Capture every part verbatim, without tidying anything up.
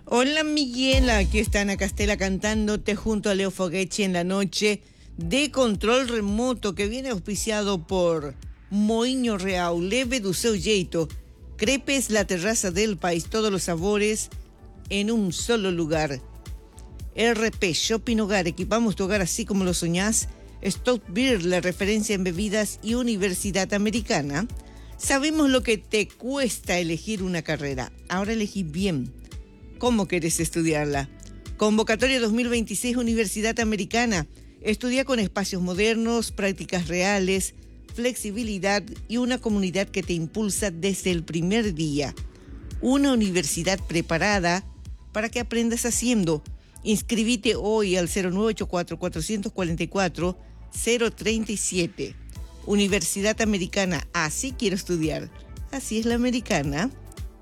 Hola Miguel, aquí está Ana Castela cantándote junto a Leo Fogecci en la noche de Control Remoto, que viene auspiciado por Moinho Real, Leve do seu jeito, Crepes La Terraza del País, todos los sabores en un solo lugar. R P Shopping Hogar, equipamos tu hogar así como lo soñás. Stout Beer, la referencia en bebidas, y Universidad Americana. Sabemos lo que te cuesta elegir una carrera, ahora elegí bien. ¿Cómo querés estudiarla? Convocatoria dos mil veintiséis Universidad Americana. Estudia con espacios modernos, prácticas reales, flexibilidad y una comunidad que te impulsa desde el primer día. Una universidad preparada para que aprendas haciendo. Inscribite hoy al cero nueve ocho cuatro, cuatro cuatro cuatro, cero tres siete. Universidad Americana, así quiero estudiar. Así es la americana.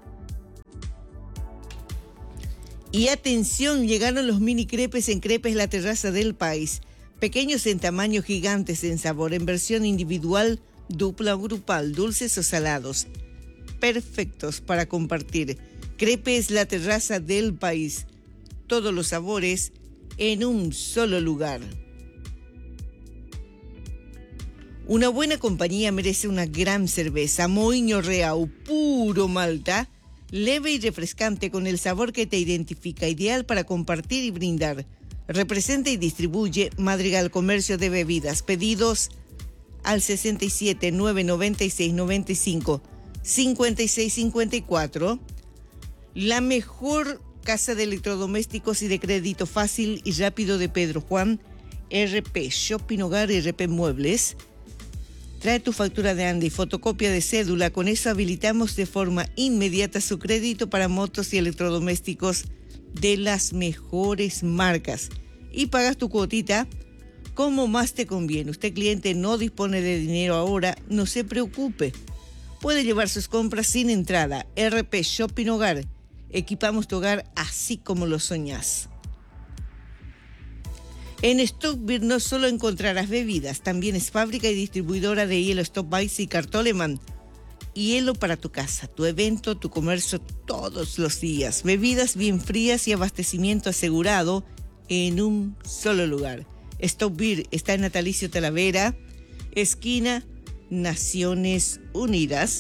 Y atención, llegaron los mini crepes en Crepes La Terraza del País. Pequeños en tamaño, gigantes en sabor, en versión individual, dupla o grupal, dulces o salados. Perfectos para compartir. Crepes La Terraza del País. Todos los sabores en un solo lugar. Una buena compañía merece una gran cerveza. Moinho Real, puro Malta. Leve y refrescante con el sabor que te identifica, ideal para compartir y brindar. Representa y distribuye Madrigal Comercio de Bebidas. Pedidos al sesenta y siete, nueve noventa y seis, noventa y cinco, cincuenta y seis cincuenta y cuatro. La mejor casa de electrodomésticos y de crédito fácil y rápido de Pedro Juan. R P Shopping Hogar, R P Muebles. Trae tu factura de Anda y fotocopia de cédula. Con eso habilitamos de forma inmediata su crédito para motos y electrodomésticos de las mejores marcas. Y pagas tu cuotita como más te conviene. Usted, cliente, no dispone de dinero ahora, no se preocupe. Puede llevar sus compras sin entrada. R P Shopping Hogar. Equipamos tu hogar así como lo soñás. En Stout Beer no solo encontrarás bebidas, también es fábrica y distribuidora de hielo Stop Weiss y Cartoleman. Hielo para tu casa, tu evento, tu comercio todos los días. Bebidas bien frías y abastecimiento asegurado en un solo lugar. Stout Beer está en Natalicio Talavera, esquina Naciones Unidas.